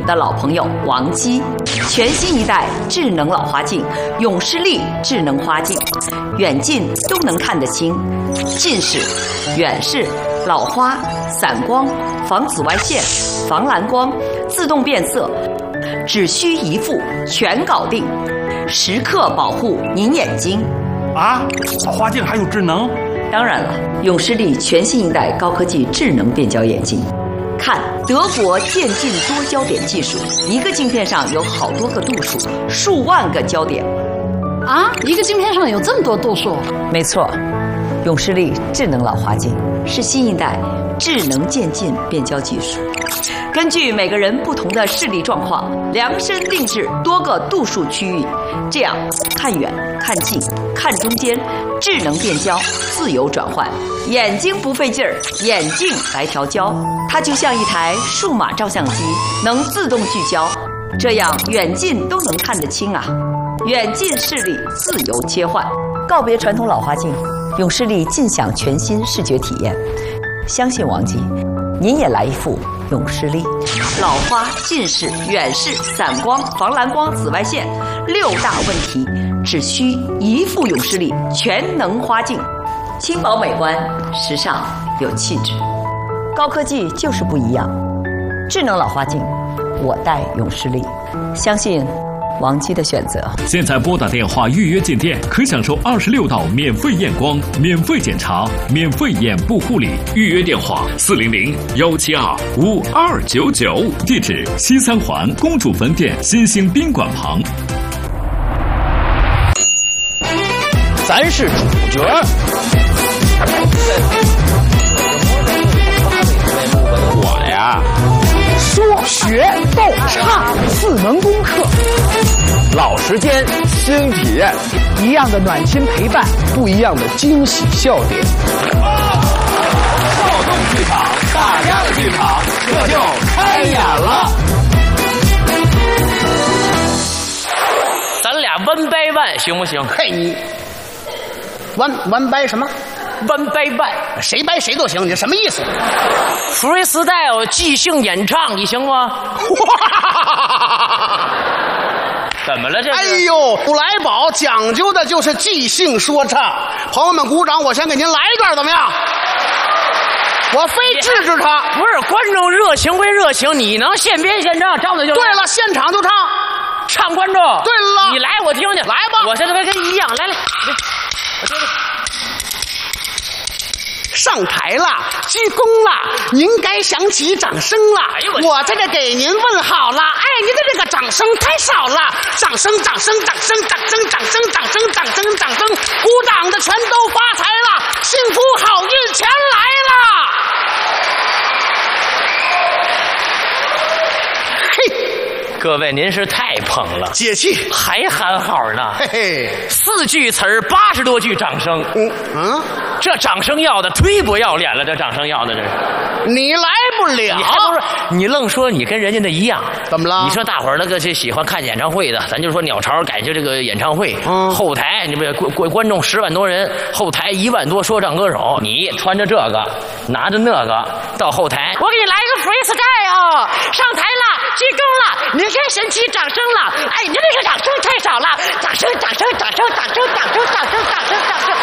的老朋友王姬，全新一代智能老花镜永视力智能花镜，远近都能看得清，近视、远视、老花、散光、防紫外线、防蓝光、自动变色，只需一副全搞定，时刻保护您眼睛。 啊，老花镜还有智能？ 当然了，永视力全新一代高科技智能变焦眼镜。看德国渐进多焦点技术，一个镜片上有好多个度数，数万个焦点。 啊，一个镜片上有这么多度数？ 没错，永视力智能老花镜是新一代智能渐进变焦技术，根据每个人不同的视力状况，量身定制多个度数区域，这样看远、看近、看中间，智能变焦，自由转换，眼睛不费劲儿，眼镜来调焦。它就像一台数码照相机，能自动聚焦，这样远近都能看得清啊！远近视力自由切换，告别传统老花镜，永视力尽享全新视觉体验。相信王姬，您也来一副永视力。老花、近视、远视、散光、防蓝光、紫外线6大问题，只需一副永视力全能花镜，轻薄美观，时尚有气质。高科技就是不一样，智能老花镜，我戴永视力，相信王姬的选择。 现在拨打电话预约进店，可享受26道免费验光、免费检查、免费眼部护理。预约电话400-172-5299，地址西三环公主坟店新兴宾馆旁。 咱是主角。我呀，说学逗唱4门功课，老时间新体验，一样的暖心陪伴，不一样的惊喜笑点。少动剧场，大家的剧场，这就开演了。 咱俩one by one行不行？ 嘿，你one掰什么 ？one by one， 谁掰谁都行，你什么意思 ？freestyle 即兴演唱，你行吗？怎么了这？ 哎呦，布莱堡讲究的就是即兴说唱。朋友们鼓掌，我先给您来一段，怎么样？我非制止他。 不是，观众热情归热情，你能现编现唱，张嘴就来。 对了，现场就唱， 唱观众。 对了， 你来，我听听。 来吧， 我现在跟你一样，来，我听听。 上台了，鞠躬了，您该响起掌声了。 哎呦我在这给您问好了。哎，您的这个掌声太少了，掌声，掌声，掌声，掌声，掌声，掌声，掌声，掌声，鼓掌的全都发财了，幸福好运全来了。嘿， 各位，您是太捧了， 解气， 还喊好呢。 嘿嘿 ，4句词儿，80多句掌声。这掌声要的忒不要脸了，这掌声要的这是。 你来不了， 你还不是你愣说你跟人家的一样？ 怎么了？ 你说大伙儿那个是喜欢看演唱会的，咱就说鸟巢感谢这个演唱会，后台你们观众10万多人，后台1万多说唱歌手，你穿着这个，拿着那个到后台，我给你来一个 freestyle，上台了，鞠躬了，您该神奇掌声了。哎，您这个掌声太少了，掌声，掌声，掌声，掌声，掌声，掌声，掌声，掌声。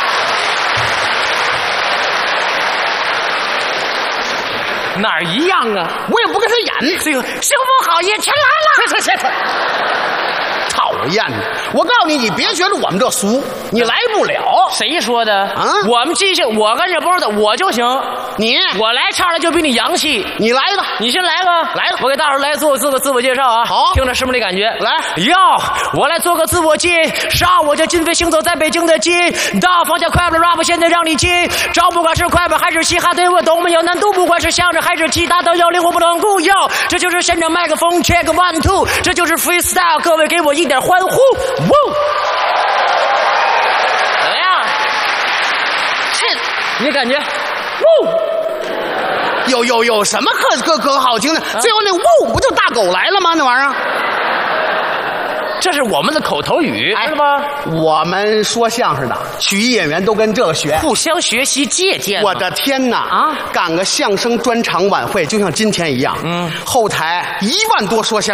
哪儿一样啊？ 我也不跟他演。 这个幸福好运全来了。 去！讨厌的！我告诉你，你别觉得我们这俗，你来不了。 谁说的啊？ 我们即兴，我跟这不是的，我就行。我来唱的就比你洋气。 你来吧， 你先来吧， 来了。 我给大伙儿来做个自我介绍啊。 好， 听着是不是这感觉？ 来， 我来做个自我介绍。我叫金飞行走在北京的金，大方向快乐 rap 现在让你进。找不管是快板还是嘻哈，对我都没有难度。不管是相声还是其他，都要灵活不能固有。这就是现场麦克风 check 1 2，这就是 freestyle。各位给我一点欢呼！哇！怎么样？你感觉？哇！ 有什么可好听的？最后那呜不就大狗来了吗？那玩意儿。 这是我们的口头语，知道吗？ 我们说相声的曲艺演员都跟这个学， 互相学习借鉴。 我的天哪！啊，赶个相声专场晚会，就像今天一样，后台1万多说相